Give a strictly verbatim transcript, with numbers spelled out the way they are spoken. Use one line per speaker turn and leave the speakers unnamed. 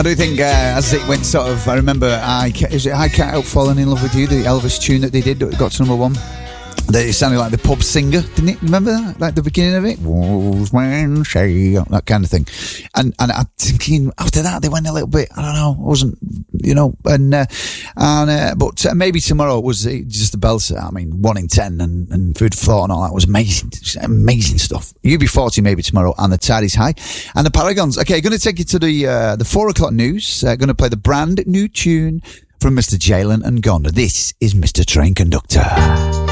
I do think uh, as it went sort of, I remember, I, is it I Can't Help Falling in Love with You, the Elvis tune that they did that got to number one? That it sounded like the pub singer, didn't it? Remember that? Like the beginning of it? That kind of thing. And and I'm thinking, after that, they went a little bit, I don't know, wasn't, you know, and, uh, and uh, but uh, maybe Tomorrow was just a belter. I mean, one in ten and, and Food for Thought and all that was amazing. Amazing stuff. U B forty Maybe Tomorrow and the Tidy's High. And the Paragons. Okay, going to take you to the, uh, the four o'clock news. Uh, going to play the brand new tune from Mister Jalen and Gonda. This is Mister Train Conductor.